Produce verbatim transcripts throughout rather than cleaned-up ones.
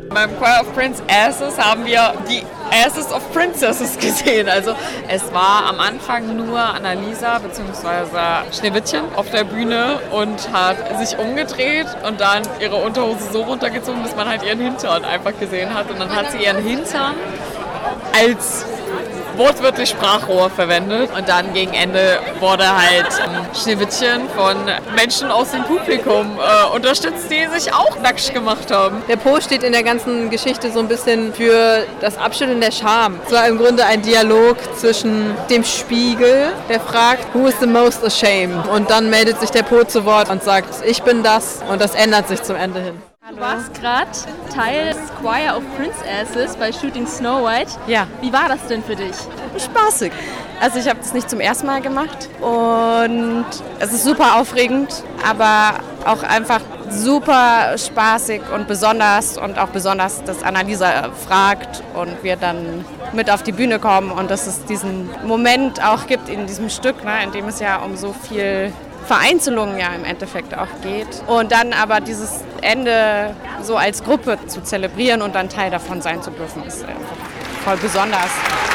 Beim Choir of Princesses haben wir die Asses of Princesses gesehen. Also es war am Anfang nur Annalisa bzw. Schneewittchen auf der Bühne und hat sich umgedreht und dann ihre Unterhose so runtergezogen, dass man halt ihren Hintern einfach gesehen hat. Und dann hat sie ihren Hintern als wortwörtlich Sprachrohr verwendet und dann gegen Ende wurde halt ähm, Schneewittchen von Menschen aus dem Publikum äh, unterstützt, die sich auch nackig gemacht haben. Der Po steht in der ganzen Geschichte so ein bisschen für das Abschütteln der Scham. Es war im Grunde ein Dialog zwischen dem Spiegel, der fragt, who is the most ashamed? Und dann meldet sich der Po zu Wort und sagt, ich bin das, und das ändert sich zum Ende hin. Du warst gerade Teil des Choir of Princesses bei Shooting Snow White. Ja. Wie war das denn für dich? Spaßig. Also ich habe das nicht zum ersten Mal gemacht und es ist super aufregend, aber auch einfach super spaßig und besonders und auch besonders, dass Annalisa fragt und wir dann mit auf die Bühne kommen und dass es diesen Moment auch gibt in diesem Stück, ne, in dem es ja um so viel Vereinzelungen ja im Endeffekt auch geht. Und dann aber dieses Ende so als Gruppe zu zelebrieren und dann Teil davon sein zu dürfen, ist einfach voll besonders.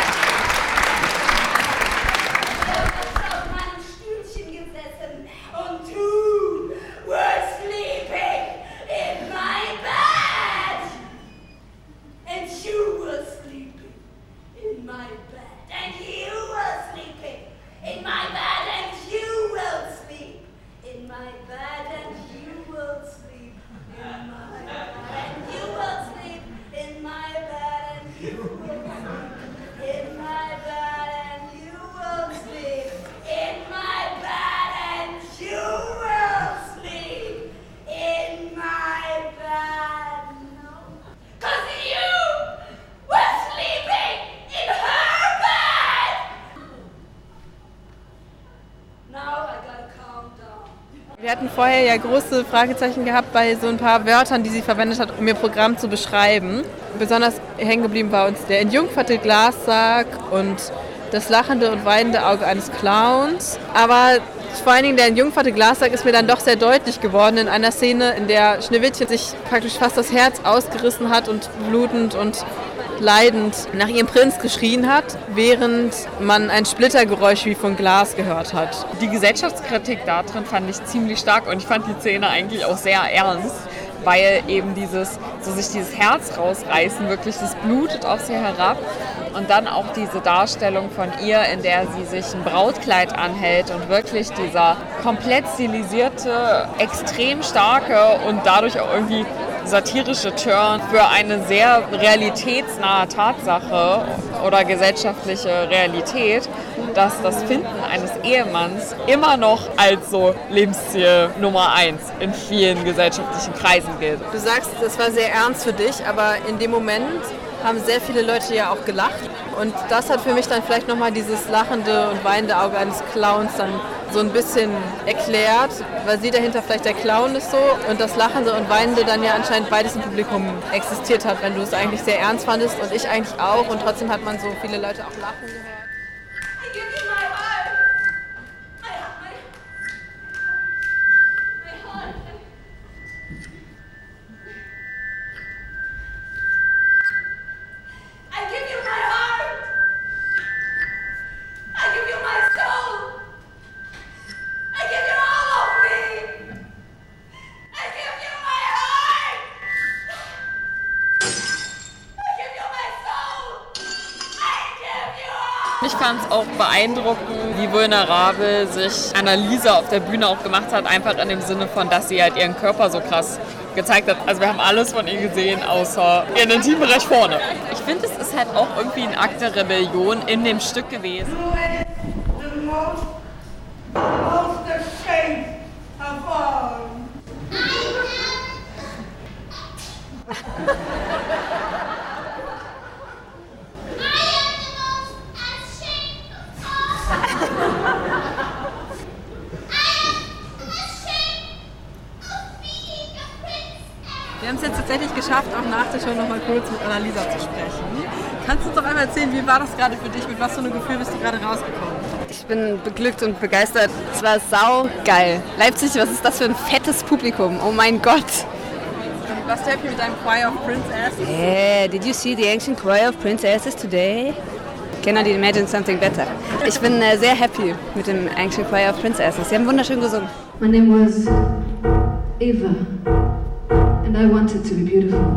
Wir hatten vorher ja große Fragezeichen gehabt bei so ein paar Wörtern, die sie verwendet hat, um ihr Programm zu beschreiben. Besonders hängen geblieben war uns der entjungferte Glassack und das lachende und weinende Auge eines Clowns. Aber vor allen Dingen der entjungferte Glassack ist mir dann doch sehr deutlich geworden in einer Szene, in der Schneewittchen sich praktisch fast das Herz ausgerissen hat und blutend und leidend nach ihrem Prinz geschrien hat, während man ein Splittergeräusch wie von Glas gehört hat. Die Gesellschaftskritik da drin fand ich ziemlich stark und ich fand die Szene eigentlich auch sehr ernst, weil eben dieses, so sich dieses Herz rausreißen, wirklich, das blutet auf sie herab. Und dann auch diese Darstellung von ihr, in der sie sich ein Brautkleid anhält und wirklich dieser komplett stilisierte, extrem starke und dadurch auch irgendwie satirische Turn für eine sehr realitätsnahe Tatsache oder gesellschaftliche Realität, dass das Finden eines Ehemanns immer noch als so Lebensziel Nummer eins in vielen gesellschaftlichen Kreisen gilt. Du sagst, das war sehr ernst für dich, aber in dem Moment haben sehr viele Leute ja auch gelacht. Und das hat für mich dann vielleicht nochmal dieses lachende und weinende Auge eines Clowns dann so ein bisschen erklärt, weil sie dahinter vielleicht der Clown ist so und das lachende und weinende dann ja anscheinend beides im Publikum existiert hat, wenn du es eigentlich sehr ernst fandest und ich eigentlich auch und trotzdem hat man so viele Leute auch lachen gehört. Ich fand es auch beeindruckend, wie vulnerabel sich Annalisa auf der Bühne auch gemacht hat, einfach in dem Sinne von, dass sie halt ihren Körper so krass gezeigt hat. Also wir haben alles von ihr gesehen, außer ihren Intimbereich vorne. Ich finde, es ist halt auch irgendwie ein Akt der Rebellion in dem Stück gewesen. Wir haben es jetzt tatsächlich geschafft, auch nach der Show noch mal kurz mit Annalisa zu sprechen. Kannst du uns doch einmal erzählen, wie war das gerade für dich? Mit was für einem Gefühl bist du gerade rausgekommen? Ich bin beglückt und begeistert. Es war saugeil. Leipzig, was ist das für ein fettes Publikum? Oh mein Gott. Warst du happy mit deinem Choir of Princesses? Yeah, did you see the ancient choir of princesses today? Cannot imagine something better. Ich bin äh, sehr happy mit dem Ancient Choir of Princesses. Sie haben wunderschön gesungen. My name was Eva, and I wanted to be beautiful.